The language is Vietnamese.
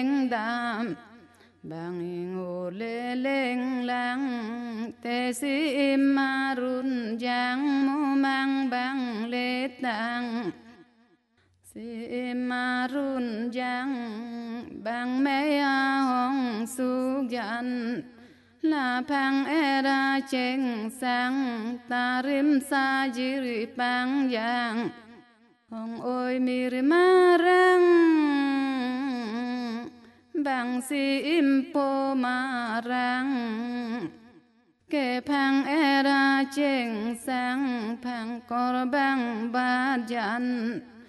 đam bang ngô lê lênh lang tê si ma run giang mu mang bang lê tang si ma run giang bang mê a hong su gian la phang era cheng sang ta rim sa jiri pang yang hong ôi mir marang bang si impo marang ke phang era cheng sang phang kor bang ba jan